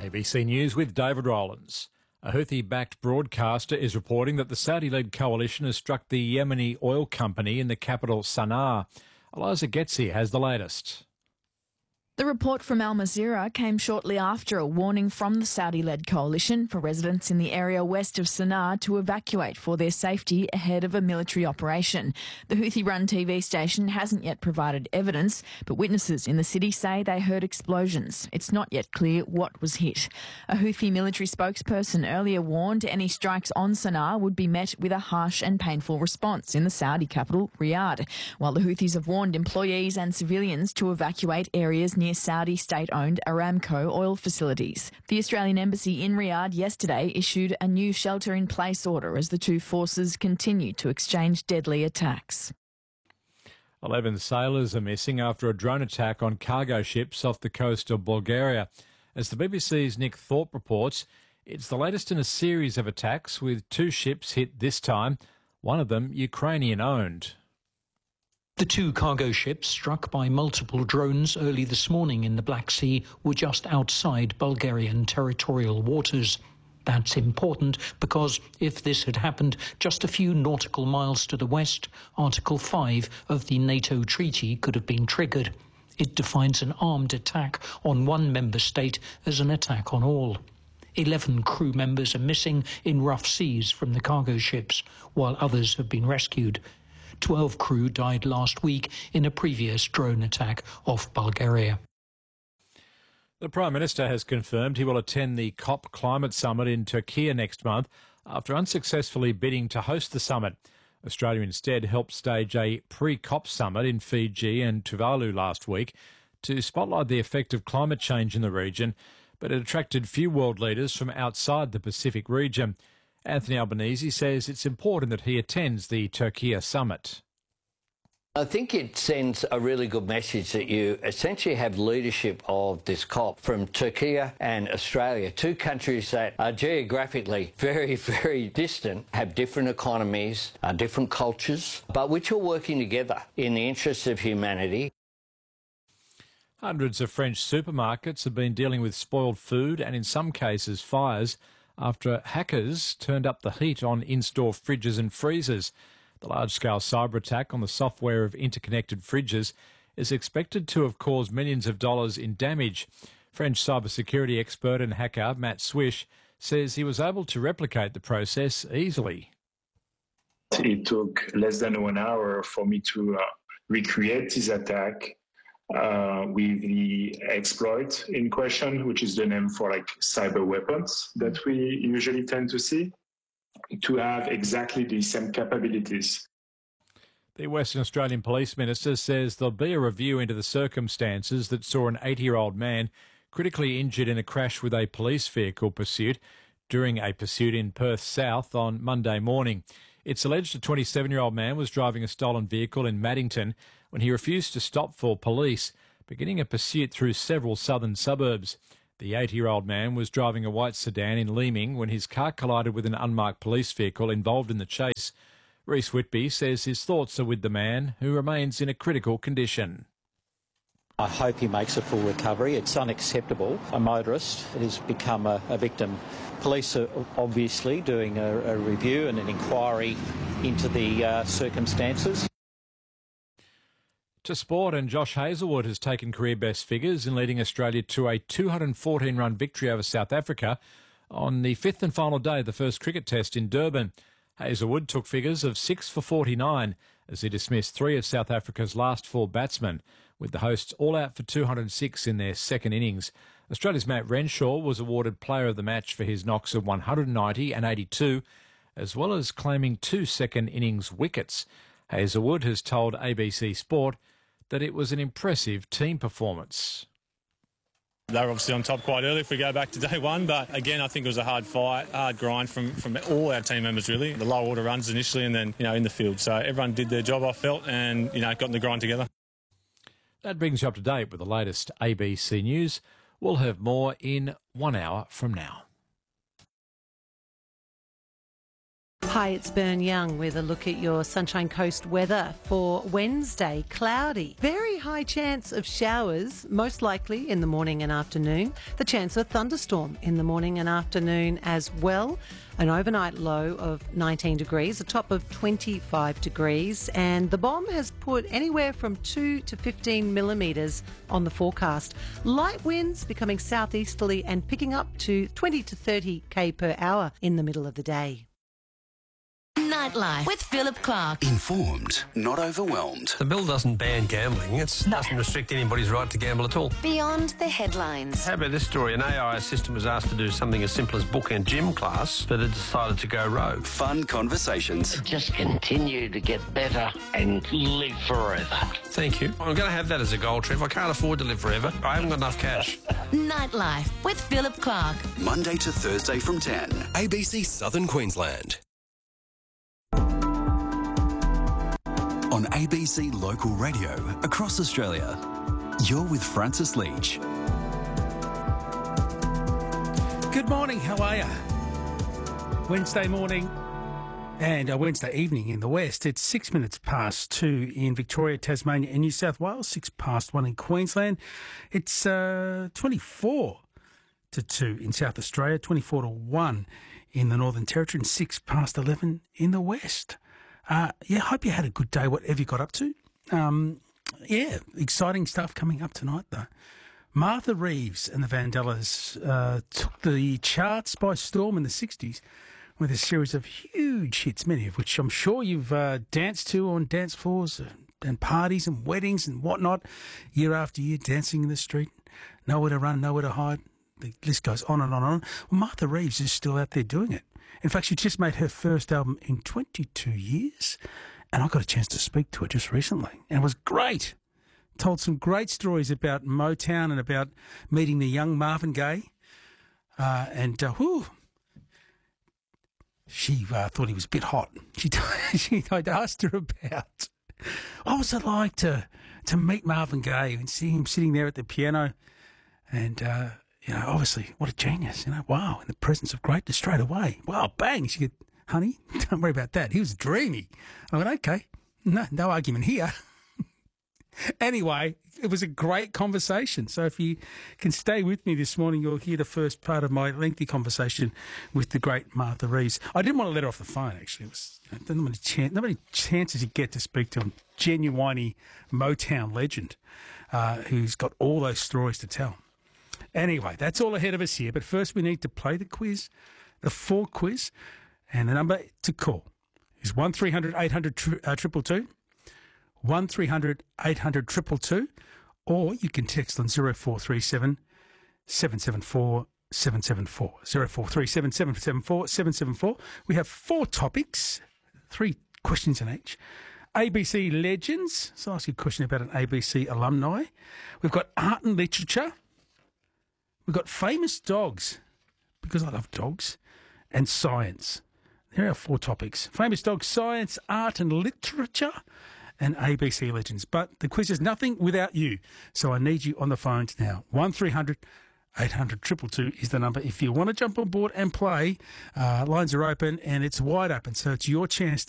ABC News with David Rowlands. A Houthi-backed broadcaster is reporting that the Saudi-led coalition has struck the Yemeni oil company in the capital Sana'a. Eliza Getzi has the latest. The report from Al Jazeera came shortly after a warning from the Saudi-led coalition for residents in the area west of Sana'a to evacuate for their safety ahead of a military operation. The Houthi-run TV station hasn't yet provided evidence, but witnesses in the city say they heard explosions. It's not yet clear what was hit. A Houthi military spokesperson earlier warned any strikes on Sana'a would be met with a harsh and painful response in the Saudi capital, Riyadh, while the Houthis have warned employees and civilians to evacuate areas near Saudi state-owned Aramco oil facilities. The Australian Embassy in Riyadh yesterday issued a new shelter-in-place order as the two forces continue to exchange deadly attacks. 11 sailors are missing after a drone attack on cargo ships off the coast of Bulgaria. As the BBC's Nick Thorpe reports, it's the latest in a series of attacks with 2 ships hit this time, one of them Ukrainian-owned. The 2 cargo ships struck by multiple drones early this morning in the Black Sea were just outside Bulgarian territorial waters. That's important because if this had happened just a few nautical miles to the west, Article 5 of the NATO treaty could have been triggered. It defines an armed attack on one member state as an attack on all. 11 crew members are missing in rough seas from the cargo ships, while others have been rescued. 12 crew died last week in a previous drone attack off Bulgaria. The Prime Minister has confirmed he will attend the COP Climate Summit in Turkey next month after unsuccessfully bidding to host the summit. Australia instead helped stage a pre-COP summit in Fiji and Tuvalu last week to spotlight the effect of climate change in the region, but it attracted few world leaders from outside the Pacific region. Anthony Albanese says it's important that he attends the Turkey summit. I think it sends a really good message that you essentially have leadership of this COP from Turkey and Australia, 2 countries that are geographically very, very distant, have different economies, different cultures, but which are working together in the interests of humanity. Hundreds of French supermarkets have been dealing with spoiled food and in some cases fires after hackers turned up the heat on in-store fridges and freezers. The large-scale cyber attack on the software of interconnected fridges is expected to have caused millions of dollars in damage. French cybersecurity expert and hacker Matt Swish says he was able to replicate the process easily. It took less than 1 hour for me to recreate this attack with the exploit in question, which is the name for cyber weapons that we usually tend to see, to have exactly the same capabilities. The Western Australian Police Minister says there'll be a review into the circumstances that saw an 80-year-old man critically injured in a crash with a police vehicle during a pursuit in Perth South on Monday morning. It's alleged a 27-year-old man was driving a stolen vehicle in Maddington when he refused to stop for police, beginning a pursuit through several southern suburbs. The 80-year-old man was driving a white sedan in Leeming when his car collided with an unmarked police vehicle involved in the chase. Reece Whitby says his thoughts are with the man, who remains in a critical condition. I hope he makes a full recovery. It's unacceptable. A motorist has become a victim. Police are obviously doing a review and an inquiry into the circumstances. To sport, and Josh Hazlewood has taken career best figures in leading Australia to a 214-run victory over South Africa on the 5th and final day of the first cricket test in Durban. Hazlewood took figures of 6 for 49 as he dismissed 3 of South Africa's last 4 batsmen, with the hosts all out for 206 in their second innings. Australia's Matt Renshaw was awarded Player of the Match for his knocks of 190 and 82, as well as claiming 2 second innings wickets. Hazlewood has told ABC Sport that it was an impressive team performance. They were obviously on top quite early if we go back to day one, but again, I think it was a hard fight, hard grind from all our team members really. The low order runs initially and then, in the field. So everyone did their job, I felt, and, got in the grind together. That brings you up to date with the latest ABC News. We'll have more in 1 hour from now. Hi, it's Bern Young with a look at your Sunshine Coast weather for Wednesday. Cloudy. Very high chance of showers, most likely in the morning and afternoon. The chance of a thunderstorm in the morning and afternoon as well. An overnight low of 19 degrees, a top of 25 degrees. And the bomb has put anywhere from 2 to 15 millimetres on the forecast. Light winds becoming southeasterly and picking up to 20 to 30 k per hour in the middle of the day. Nightlife with Philip Clark. Informed, not overwhelmed. The bill doesn't ban gambling. It doesn't restrict anybody's right to gamble at all. Beyond the headlines. How about this story? An AI assistant was asked to do something as simple as book a gym class, but it decided to go rogue. Fun conversations. Just continue to get better and live forever. Thank you. I'm going to have that as a goal, Trev. I can't afford to live forever. I haven't got enough cash. Nightlife with Philip Clark. Monday to Thursday from 10. ABC Southern Queensland. On ABC Local Radio across Australia, you're with Francis Leach. Good morning, how are you? Wednesday morning and Wednesday evening in the West. It's 6 minutes past 2 in Victoria, Tasmania and New South Wales, 6 past 1 in Queensland. It's 24 to 2 in South Australia, 24 to 1 in the Northern Territory and 6 past 11 in the West. Hope you had a good day, whatever you got up to. Exciting stuff coming up tonight, though. Martha Reeves and the Vandellas took the charts by storm in the 60s with a series of huge hits, many of which I'm sure you've danced to on dance floors and parties and weddings and whatnot, year after year, dancing in the street, nowhere to run, nowhere to hide. The list goes on and on and on. Well, Martha Reeves is still out there doing it. In fact, she just made her first album in 22 years, and I got a chance to speak to her just recently, and it was great. Told some great stories about Motown and about meeting the young Marvin Gaye, she thought he was a bit hot. I'd asked her about what was it like to meet Marvin Gaye and see him sitting there at the piano, and obviously, what a genius, wow, in the presence of greatness straight away. Wow, bang. She said, honey, don't worry about that. He was dreamy. I went, okay, no argument here. Anyway, it was a great conversation. So if you can stay with me this morning, you'll hear the first part of my lengthy conversation with the great Martha Reeves. I didn't want to let her off the phone, actually. It was not many chances you get to speak to a genuine Motown legend who's got all those stories to tell. Anyway, that's all ahead of us here. But first we need to play the quiz, the full quiz. And the number to call is 1300 800 222, 1300 800 222, or you can text on 0437 774 774, 0437 774 774. We have 4 topics, 3 questions in each. ABC legends, so I'll ask you a question about an ABC alumni. We've got art and literature. We've got famous dogs, because I love dogs, and science. There are 4 topics. Famous dogs, science, art and literature, and ABC legends. But the quiz is nothing without you, so I need you on the phones now. 1300 800 222 is the number. If you want to jump on board and play, lines are open and it's wide open, so it's your chance